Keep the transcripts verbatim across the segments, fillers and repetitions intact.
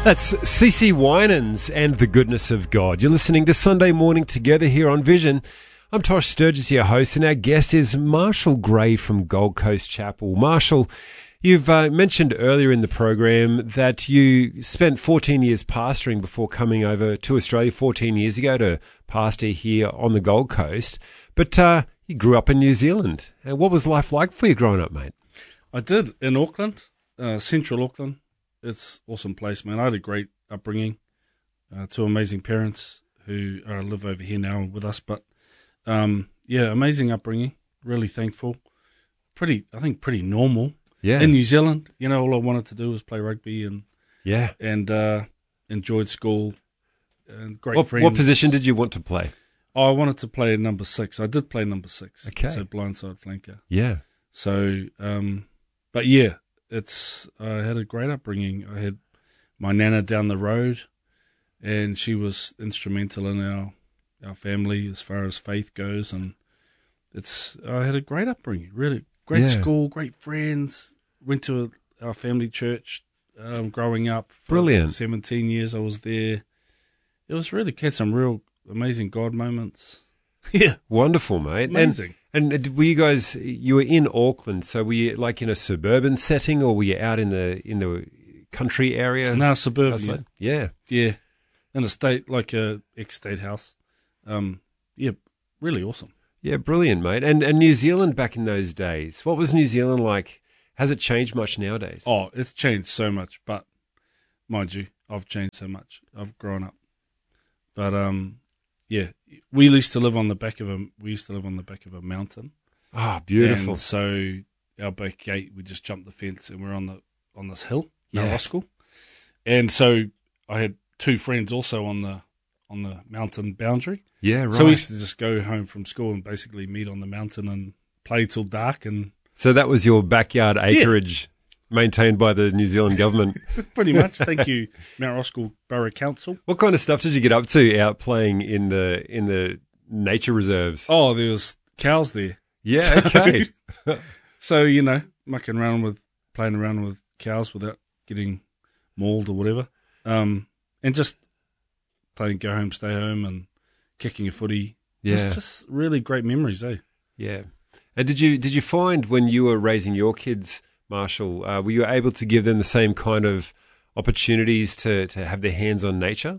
That's CeCe Winans and The Goodness of God. You're listening to Sunday Morning Together here on Vision. I'm Tosh Sturgis, your host, and our guest is Marshall Gray from Gold Coast Chapel. Marshall, you've uh, mentioned earlier in the program that you spent fourteen years pastoring before coming over to Australia fourteen years ago to pastor here on the Gold Coast. But uh, you grew up in New Zealand. And what was life like for you growing up, mate? I did, in Auckland, uh, central Auckland. It's an awesome place, man. I had a great upbringing, uh, two amazing parents who uh, live over here now with us. But, um, yeah, amazing upbringing, really thankful. Pretty, I think pretty normal. Yeah. In New Zealand, you know, all I wanted to do was play rugby and yeah, and uh, enjoyed school and great what, friends. What position did you want to play? Oh, I wanted to play number six. I did play number six. Okay. So blindside flanker. Yeah. So, um, but yeah. It's I had a great upbringing. I had my nana down the road, and she was instrumental in our our family as far as faith goes. And it's I had a great upbringing, really great Yeah. school, great friends. Went to a, our family church um, growing up. For Brilliant. Seventeen years I was there. It was really had some real amazing God moments. Yeah, Wonderful, mate. amazing. And, and were you guys? You were in Auckland, so were you like in a suburban setting, or were you out in the in the country area? No, suburbia. outside? Yeah, Yeah, in a state like a ex-state house. Um, yeah, really awesome. yeah, brilliant, mate. And and New Zealand back in those days, what was New Zealand like? Has it changed much nowadays? Oh, it's changed so much, but mind you, I've changed so much. I've grown up, but um, yeah, we used to live on the back of a we used to live on the back of a mountain. Ah, beautiful. And so our back gate, we just jumped the fence and we're on the on this hill, Yeah. Mount Roskill. And so I had two friends also on the on the mountain boundary. Yeah, right. So we used to just go home from school and basically meet on the mountain and play till dark, and So that was your backyard acreage maintained by the New Zealand government. pretty much. Thank you, Mount Roskill Borough Council. What kind of stuff did you get up to out playing in the in the nature reserves? Oh, there was cows there. Yeah, So- okay. So, you know, mucking around with, playing around with cows without getting mauled or whatever. Um, and just playing go home, stay home and kicking a footy. It Yeah, was just really great memories, eh? yeah. And did you did you find when you were raising your kids, Marshall, uh, were you able to give them the same kind of opportunities to, to have their hands on nature?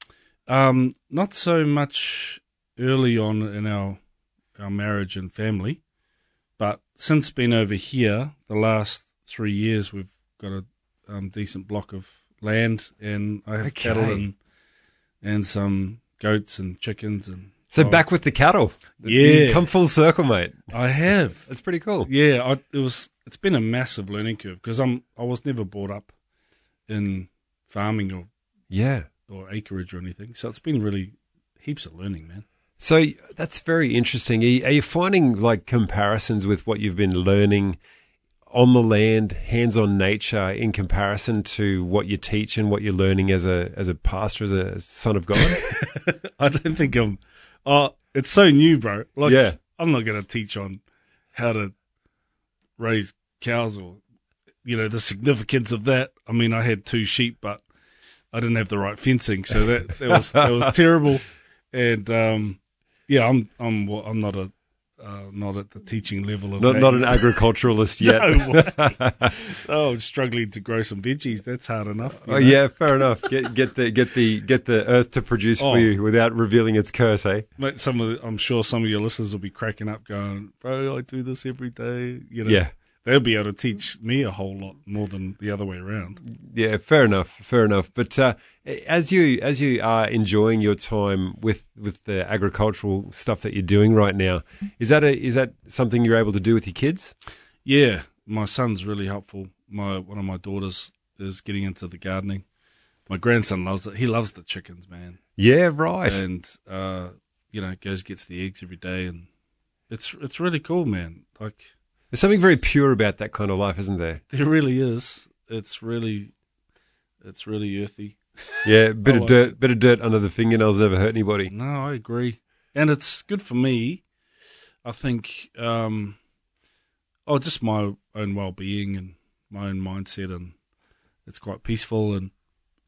Um, not so much early on in our our marriage and family, but since being over here, the last three years, we've got a um, decent block of land, and I have Okay. cattle and and some goats and chickens and. So dogs. back with the cattle. Yeah. You come full circle, mate. I have. That's pretty cool. Yeah, I, it was. It's been a massive learning curve because I'm. I was never brought up in farming or Yeah. or acreage or anything, so it's been really heaps of learning, man. So that's very interesting. Are you, are you finding like comparisons with what you've been learning on the land, hands-on nature, in comparison to what you teach and what you're learning as a as a pastor, as a son of God? I don't think I'm. Oh, it's so new, bro. Like, Yeah. I'm not going to teach on how to raise cows or, you know, the significance of that. I mean, I had two sheep, but I didn't have the right fencing, so that, that was that was terrible. And um, yeah, I'm I'm I'm not a uh, not at the teaching level of not that. not an agriculturalist yet. No way. Oh, struggling to grow some veggies. That's hard enough. you Oh know. yeah, fair enough. Get get the get the get the earth to produce Oh. for you without revealing its curse, eh? Mate, some of the, I'm sure some of your listeners will be cracking up, going, "Bro, I do this every day." You know, Yeah. they'll be able to teach me a whole lot more than the other way around. Yeah, fair enough, fair enough. But uh, as you as you are enjoying your time with, with the agricultural stuff that you're doing right now, is that a is that something you're able to do with your kids? Yeah, my son's really helpful. My one of my daughters is getting into the gardening. My grandson loves it. He loves the chickens, man. Yeah, right. And uh, you know, goes gets the eggs every day, and it's it's really cool, man. Like. There's something very pure about that kind of life, isn't there? There really is. It's really, it's really earthy. Yeah, a bit I of like dirt, bit of dirt under the fingernails never hurt anybody. No, I agree, and it's good for me. I think, um, oh, just my own well-being and my own mindset, and it's quite peaceful and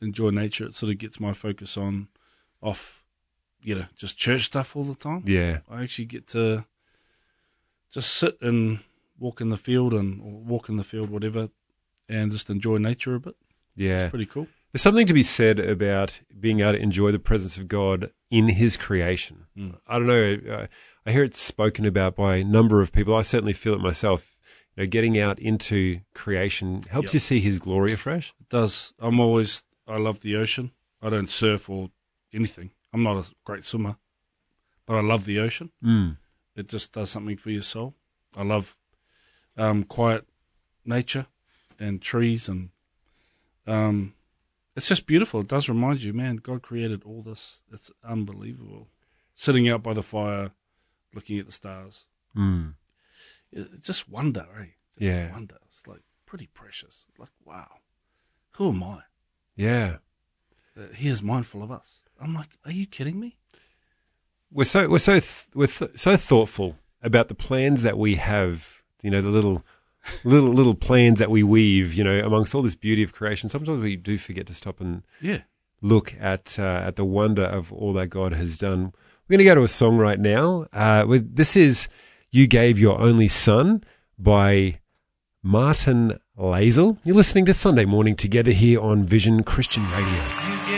enjoy nature. It sort of gets my focus on off, you know, just church stuff all the time. Yeah. I actually get to just sit and walk in the field and or walk in the field, whatever, and just enjoy nature a bit. Yeah. It's pretty cool. There's something to be said about being able to enjoy the presence of God in his creation. Mm. I don't know. Uh, I hear it spoken about by a number of people. I certainly feel it myself. You know, getting out into creation helps Yep. you see his glory afresh. It does. I'm always, I love the ocean. I don't surf or anything. I'm not a great swimmer, but I love the ocean. Mm. It just does something for your soul. I love um, quiet nature and trees, and um, it's just beautiful. It does remind you, man, God created all this. It's unbelievable. Sitting out by the fire, looking at the stars. Mm. It's just wonder, eh? Just Yeah. wonder. It's like pretty precious. Like, wow, who am I Yeah. that he is mindful of us? I'm like, are you kidding me? We're so we're so th- we're th- so thoughtful about the plans that we have. You know, the little little little plans that we weave. You know, amongst all this beauty of creation. Sometimes we do forget to stop and Yeah. look at uh, at the wonder of all that God has done. We're going to go to a song right now. Uh, with, this is "You Gave Your Only Son" by Martin Lazel. You're listening to Sunday Morning Together here on Vision Christian Radio.